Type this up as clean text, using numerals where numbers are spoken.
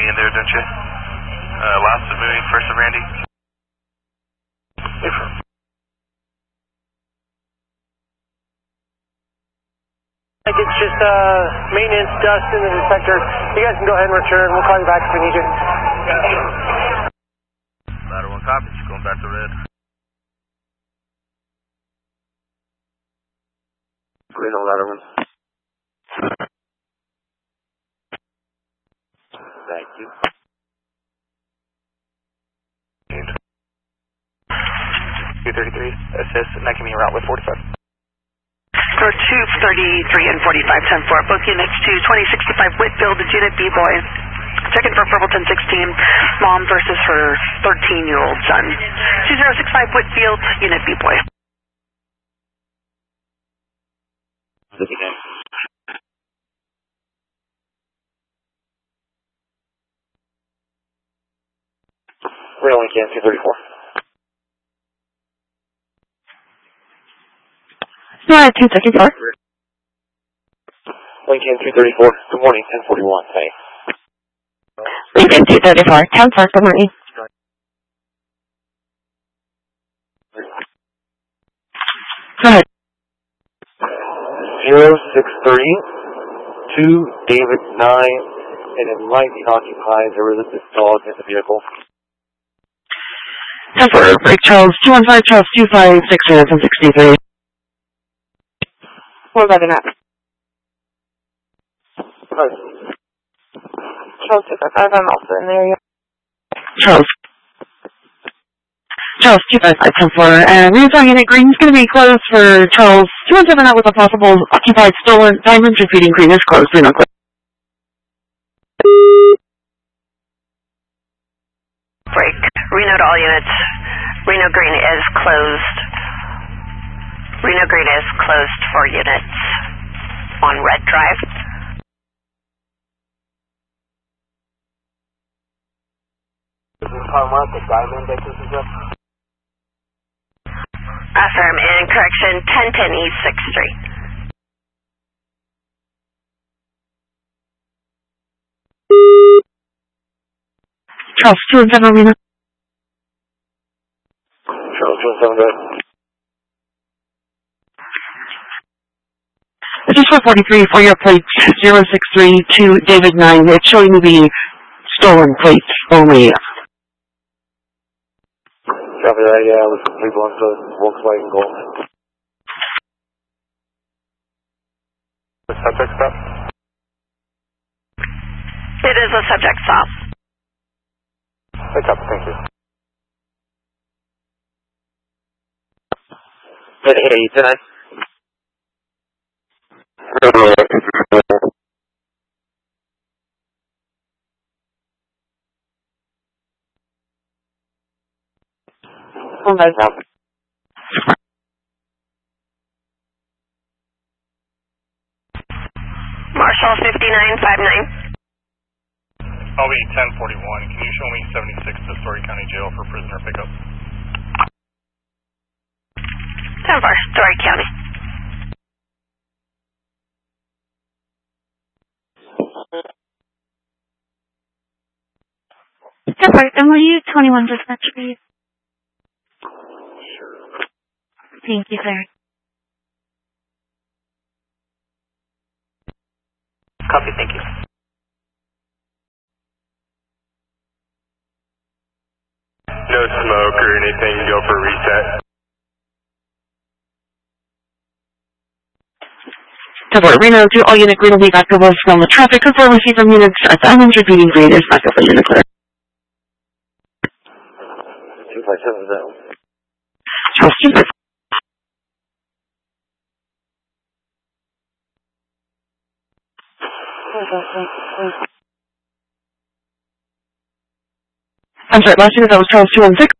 in there, don't you? Last of moving, first of Randy. It's just maintenance, dust in the detector. You guys can go ahead and return. We'll call you back if we need you. Ladder 1 copies, going back to red. Green on ladder 1. Thank you. 233, assist, not giving me a route with 45. For 233 and 45, 10-4, both units to 2065 Whitfield, Unit B-Boy. Checking for Purple 1016, mom versus her 13-year-old son. 2065 Whitfield, Unit B-Boy. Rail Lincoln 234. Yeah, 234. Lincoln 234. Good morning, 1041. Hey. Lincoln 234. 10-4. Good morning. Go ahead. 063 2 David 9, and it might be occupied. There was a dog in the vehicle. 10-4. Break Charles 215 Charles 256 and 63. What about the map? Charles 255, I'm also in the area. Charles 255, 10-4, and Retail Unit Green's going to be closed for Charles 217 out with a possible occupied stolen diamond. Repeating, Green is closed. Reno closed. Break. Reno to all units. Reno Green is closed. Reno Green is closed for units on Red Drive. Is this Palmer at the diamond that this is up? Affirm, in correction, 1010 East 6th Street. Charles 217, Reno. Charles 217, go ahead. This is for 43 for your plate 063 to David 9. It's showing to be stolen plates only. Copy that, yeah, with people on the Volkswagen Golf. The subject stop? It is a subject stop. Hey, copy, thank you. Hey, tonight. Oh, that's up. Marshall 5959. I'll be 1041. Can you show me 76 to Story County Jail for prisoner pickup? 10-4, Story County. Sorry, MOU 21 dispatch, please. Thank you, sir. Copy, thank you. No smoke or anything, go for a reset. Reno to all unit green will be back to us from the traffic. Confirm receipt from units at Diamond. Repeating, green is back up for unit clear. 257 is that. Charles 255. I'm sorry, last unit that was Charles 216.